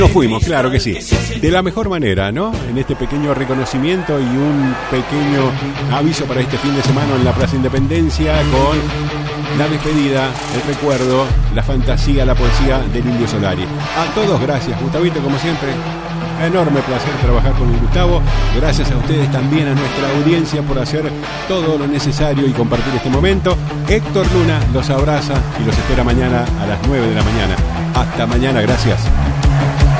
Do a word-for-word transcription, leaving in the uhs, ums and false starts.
Nos fuimos, claro que sí. De la mejor manera, ¿no? En este pequeño reconocimiento y un pequeño aviso para este fin de semana en la Plaza Independencia con la despedida, el recuerdo, la fantasía, la poesía del Indio Solari. A todos gracias, Gustavito, como siempre. Enorme placer trabajar con Gustavo. Gracias a ustedes también, a nuestra audiencia, por hacer todo lo necesario y compartir este momento. Héctor Luna los abraza y los espera mañana a las nueve de la mañana. Hasta mañana, gracias.